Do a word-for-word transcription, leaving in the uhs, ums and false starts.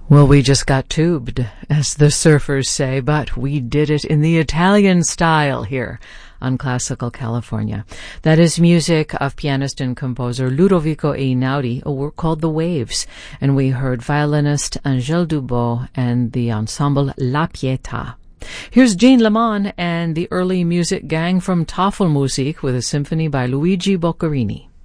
Well, we just got tubed, as the surfers say, but we did it in the Italian style here on Classical California. That is music of pianist and composer Ludovico Einaudi, a work called The Waves, and we heard violinist Angèle Dubot and the ensemble La Pietà. Here's Jean Lamont and the early music gang from Tafelmusik with a symphony by Luigi Boccherini.